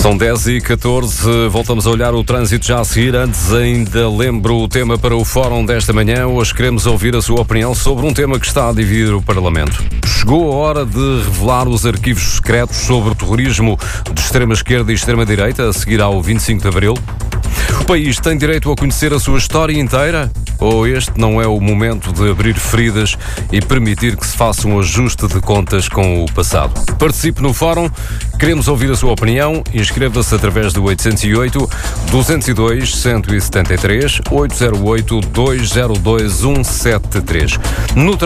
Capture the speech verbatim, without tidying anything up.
São dez e catorze, voltamos a olhar o trânsito já a seguir. Antes ainda lembro o tema para o fórum desta manhã. Hoje queremos ouvir a sua opinião sobre um tema que está a dividir o Parlamento. Chegou a hora de revelar os arquivos secretos sobre o terrorismo de extrema-esquerda e extrema-direita a seguir ao vinte e cinco de Abril? O país tem direito a conhecer a sua história inteira? Ou este não é o momento de abrir feridas e permitir que se faça um ajuste de contas com o passado? Participe no fórum, queremos ouvir a sua opinião. Inscreva-se através do oito zero oito, dois zero dois, um sete três, oito zero oito, dois zero dois, um sete três. No